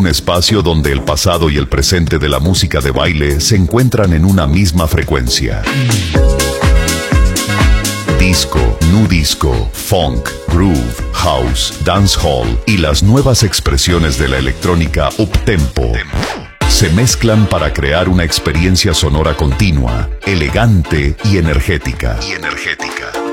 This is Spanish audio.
un espacio donde el pasado y el presente de la música de baile se encuentran en una misma frecuencia. Disco, nu disco, funk, groove, house, dancehall y las nuevas expresiones de la electrónica uptempo se mezclan para crear una experiencia sonora continua, elegante y energética.